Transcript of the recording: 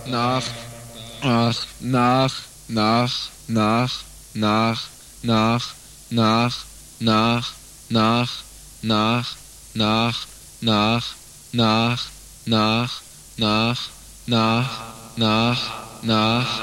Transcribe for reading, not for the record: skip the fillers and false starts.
nach, nach, nach, nach, nach, nach, nach, nach, nach, nach, nach, nach, nach, nach, nach, nach, nach, nach, nach,